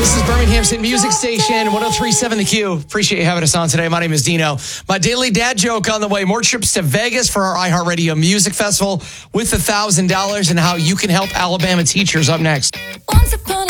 This is Birmingham's hit music station, 103.7 The Q. Appreciate you having us on today. My name is Dino. My daily dad joke on the way. More trips to Vegas for our iHeartRadio Music Festival with $1,000 and how you can help Alabama teachers up next. Once upon a